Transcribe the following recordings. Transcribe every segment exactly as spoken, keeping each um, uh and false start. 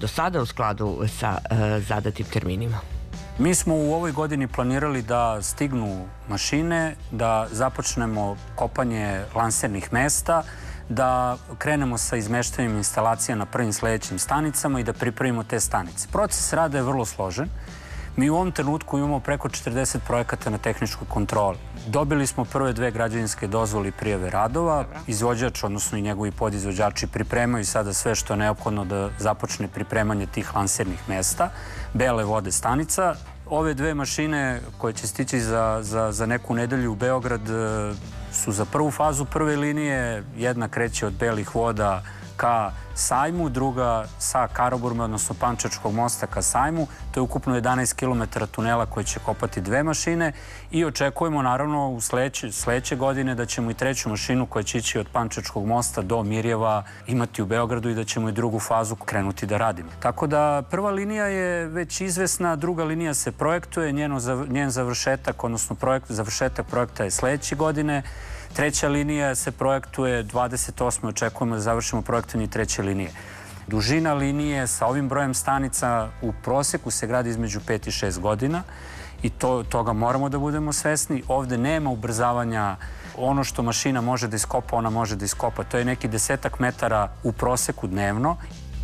do sada u skladu sa zadatim terminima? Mi smo u ovoj godini planirali da stignu mašine, da započnemo kopanje lansirnih mesta, da krenemo sa izmeštanjem instalacija na prvim sledećim stanicama i da pripremimo te stanice. Proces rada je vrlo složen. Mi u ovom trenutku imamo preko četrdeset projekata na tehničkoj kontroli. Dobili smo prve dve građevinske dozvole i prijave radova. Izvođač, odnosno i njegovi podizvođači, pripremaju sada sve što je neophodno da započne pripremanje tih lansirnih mesta, bele vode stanica. Ove dve mašine koje će stići za, za, za neku nedelju u Beograd su za prvu fazu prve linije. Jedna kreće od belih voda ka sajmu, druga sa Karaburme, odnosno Pančevačkog mosta ka sajmu. To je ukupno jedanaest kilometara tunela koje će kopati dve mašine i očekujemo naravno u sledeće, sledeće godine da ćemo i treću mašinu koja će ići od Pančevačkog mosta do Mirjeva imati u Beogradu i da ćemo i drugu fazu krenuti da radimo. Tako da prva linija je već izvesna, druga linija se projektuje, njeno, njen završetak, odnosno projekt, završetak projekta je sledeće godine. Treća linija se projektuje dvadeset osme očekujemo da završimo projektovanje treće linije. Dužina linije sa ovim brojem stanica u proseku se gradi između pet i šest godina i to, toga moramo da budemo svesni. Ovde nema ubrzavanja. Ono što mašina može da iskopa, ona može da iskopa. To je neki desetak metara u proseku dnevno.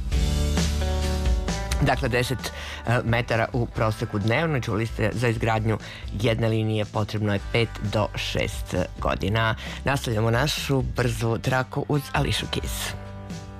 Dakle, deset metara u proseku dnevno. Čuli ste, za izgradnju jedne linije potrebno je pet do šest godina. Nastavljamo našu brzu traku uz Ališu Keys.